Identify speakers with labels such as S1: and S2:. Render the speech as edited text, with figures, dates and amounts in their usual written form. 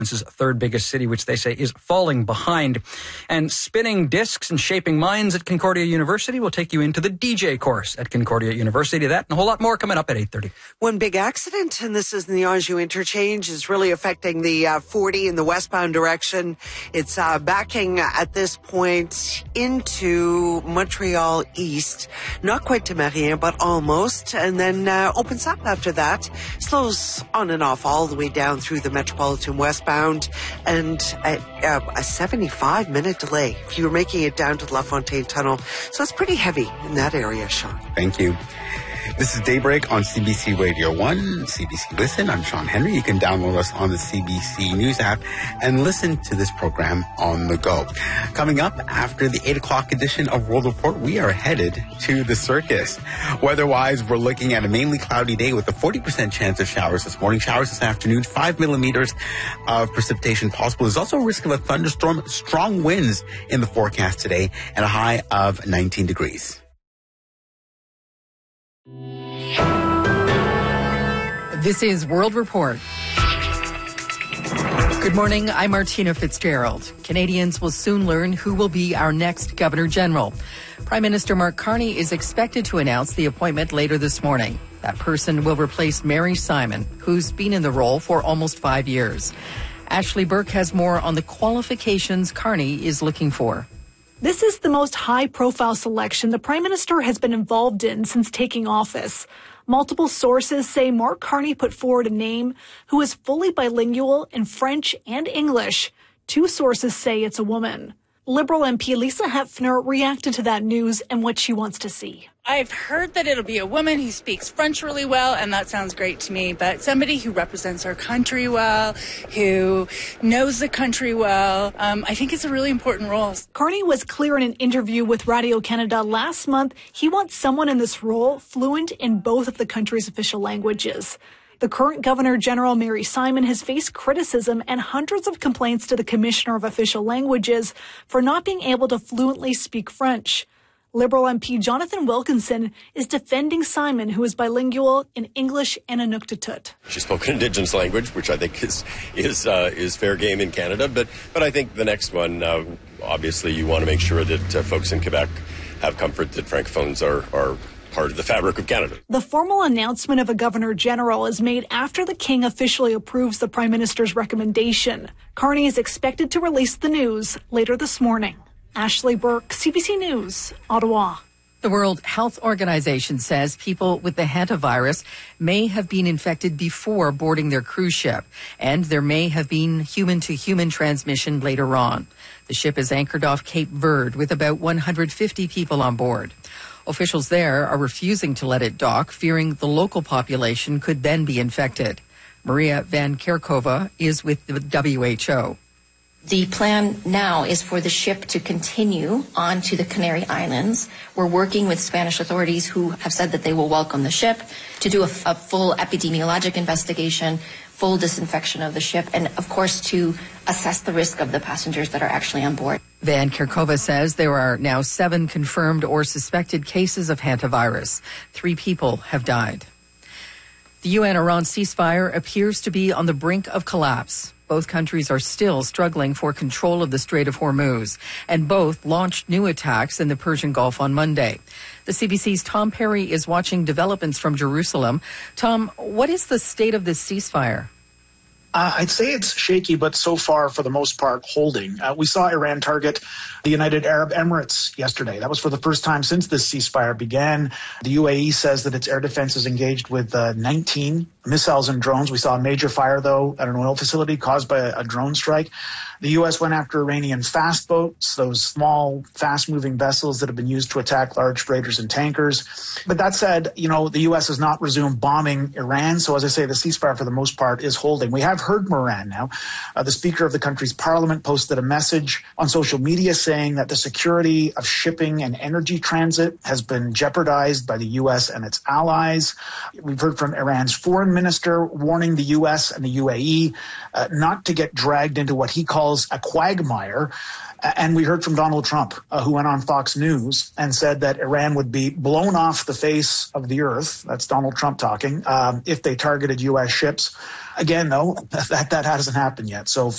S1: third biggest city, which they say is falling behind. And spinning discs and shaping minds at Concordia University will take you into the DJ course at Concordia University. That and a whole lot more coming up at 8:30.
S2: One big accident, and this is in the Anjou interchange, is really affecting the 40 in the westbound direction. It's backing at this point into Montreal East. Not quite to Marien, but almost. And then opens up after that. Slows on and off all the way down through the Metropolitan westbound. And a 75-minute delay if you were making it down to the La Fontaine Tunnel. So it's pretty heavy in that area, Sean.
S3: Thank you. This is Daybreak on CBC Radio 1, CBC Listen. I'm Sean Henry. You can download us on the CBC News app and listen to this program on the go. Coming up after the 8 o'clock edition of World Report, we are headed to the circus. Weather-wise, we're looking at a mainly cloudy day with a 40% chance of showers this morning, showers this afternoon, 5 millimeters of precipitation possible. There's also a risk of a thunderstorm, strong winds in the forecast today, and a high of 19 degrees.
S4: This is World Report. Good morning, I'm Martina Fitzgerald. Canadians will soon learn who will be our next Governor General. Prime Minister Mark Carney is expected to announce the appointment later this morning. That person will replace Mary Simon, who's been in the role for almost 5 years. Ashley Burke has more on the qualifications Carney is looking for.
S5: This is the most high-profile selection the Prime Minister has been involved in since taking office. Multiple sources say Mark Carney put forward a name who is fully bilingual in French and English. 2 sources say it's a woman. Liberal MP Lisa Hefner reacted to that news and what she wants to see.
S6: I've heard that it'll be a woman who speaks French really well, and that sounds great to me, but somebody who represents our country well, who knows the country well, I think it's a really important role.
S5: Carney was clear in an interview with Radio-Canada last month he wants someone in this role fluent in both of the country's official languages. The current Governor General, Mary Simon, has faced criticism and hundreds of complaints to the Commissioner of Official Languages for not being able to fluently speak French. Liberal MP Jonathan Wilkinson is defending Simon, who is bilingual in English and Inuktitut.
S7: She spoke an Indigenous language, which I think is fair game in Canada. But I think the next one, obviously, you want to make sure that folks in Quebec have comfort that Francophones are part of the fabric of Canada.
S5: The formal announcement of a Governor General is made after the King officially approves the Prime Minister's recommendation. Carney is expected to release the news later this morning. Ashley Burke, CBC News, Ottawa.
S4: The World Health Organization says people with the hantavirus may have been infected before boarding their cruise ship, and there may have been human-to-human transmission later on. The ship is anchored off Cape Verde with about 150 people on board. Officials there are refusing to let it dock, fearing the local population could then be infected. Maria Van Kerkhove is with the WHO.
S8: The plan now is for the ship to continue on to the Canary Islands. We're working with Spanish authorities who have said that they will welcome the ship to do a full epidemiologic investigation, full disinfection of the ship, and of course to assess the risk of the passengers that are actually on board.
S4: Van Kerkhove says there are now 7 confirmed or suspected cases of hantavirus. 3 people have died. The UN-Iran ceasefire appears to be on the brink of collapse. Both countries are still struggling for control of the Strait of Hormuz, and both launched new attacks in the Persian Gulf on Monday. The CBC's Tom Perry is watching developments from Jerusalem. Tom, what is the state of this ceasefire?
S9: I'd say it's shaky, but so far, for the most part, holding. We saw Iran target the United Arab Emirates yesterday. That was for the first time since this ceasefire began. The UAE says that its air defense is engaged with 19 missiles and drones. We saw a major fire, though, at an oil facility caused by a drone strike. The U.S. went after Iranian fast boats, those small, fast-moving vessels that have been used to attack large freighters and tankers. But that said, the U.S. has not resumed bombing Iran. So, as I say, the ceasefire, for the most part, is holding. We have heard from Iran now. The Speaker of the country's parliament posted a message on social media saying that the security of shipping and energy transit has been jeopardized by the U.S. and its allies. We've heard from Iran's foreign minister warning the U.S. and the UAE not to get dragged into what he calls a quagmire. And we heard from Donald Trump, who went on Fox News and said that Iran would be blown off the face of the earth. That's Donald Trump talking, if they targeted U.S. ships. Again, though, that hasn't happened yet. So